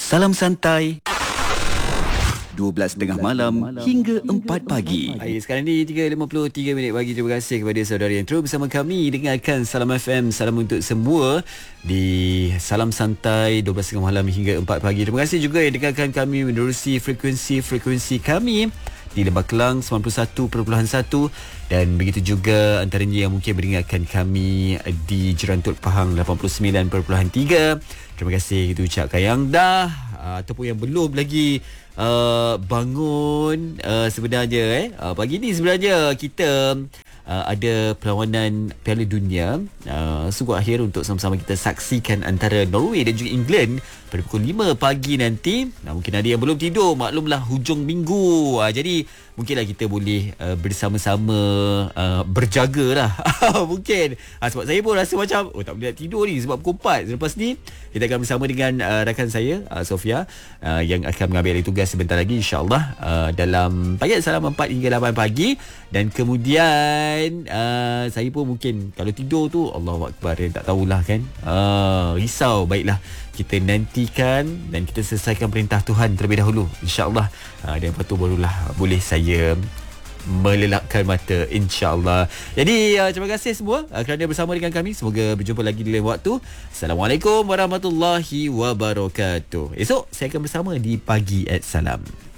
Salam santai 12.30 malam hingga 4 pagi. Hai, sekarang ni 3.53 minit pagi. Terima kasih kepada saudara yang terus bersama kami dengarkan Salam FM. Salam untuk semua di Salam Santai 12.30 malam hingga 4 pagi. Terima kasih juga yang dengarkan kami menerusi frekuensi kami di Lembah Kelang 91.1 dan begitu juga antaranya yang mungkin mendengarkan kami di Jerantut Pahang 89.3. Terima kasih kita ucapkan yang dah ataupun yang belum lagi bangun. Sebenarnya pagi ni sebenarnya kita ada perlawanan Piala Dunia sungguh akhir untuk sama-sama kita saksikan antara Norway dan juga England pada pukul 5 pagi nanti. Mungkin ada yang belum tidur, maklumlah hujung minggu, jadi mungkinlah kita boleh bersama-sama berjagalah. Mungkin sebab saya pun rasa macam tak boleh nak tidur ni sebab pukul 4. Selepas ni kita akan bersama dengan rakan saya Sofia yang akan mengambil alih tugas sebentar lagi insya-Allah dalam pagi Salam 4 hingga 8 pagi. Dan kemudian saya pun mungkin kalau tidur tu Allahuakbar, tak tahulah kan, risau. Baiklah, kita nantikan dan kita selesaikan perintah Tuhan terlebih dahulu insya-Allah, dan lepas tu barulah boleh saya melelapkan mata insya-Allah. Jadi terima kasih semua kerana bersama dengan kami. Semoga berjumpa lagi di lain waktu. Assalamualaikum warahmatullahi wabarakatuh. Esok saya akan bersama di Pagi at Salam.